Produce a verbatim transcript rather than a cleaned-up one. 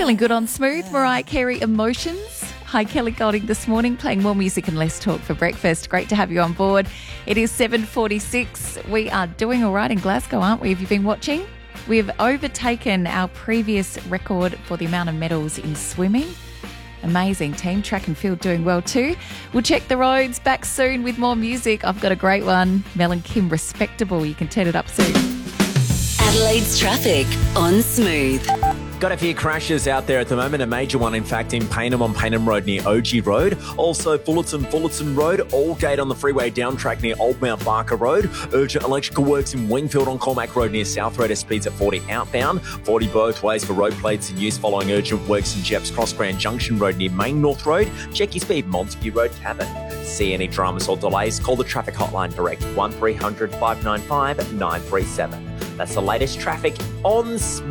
Feeling good on Smooth, Mariah Carey, Emotions. Hi, Kelly Golding this morning, playing more music and less talk for breakfast. Great to have you on board. It is seven forty-six. We are doing all right in Glasgow, aren't we? Have you been watching? We've overtaken our previous record for the amount of medals in swimming. Amazing team. Track and field doing well too. We'll check the roads. Back soon with more music. I've got a great one. Mel and Kim, Respectable. You can turn it up soon. Adelaide's traffic on Smooth. Got a few crashes out there at the moment. A major one, in fact, in Payneham on Payneham Road near O G Road. Also, Fullerton, Fullerton Road. Aldgate on the freeway down track near Old Mount Barker Road. Urgent electrical works in Wingfield on Cormac Road near South Road at speeds at forty outbound. forty both ways for road plates in use following urgent works in Jepps Cross Grand Junction Road near Main North Road. Check your speed, Montague Road, Cabin. See any dramas or delays? Call the traffic hotline direct one three hundred, five nine five, nine three seven. That's the latest traffic on Smooth.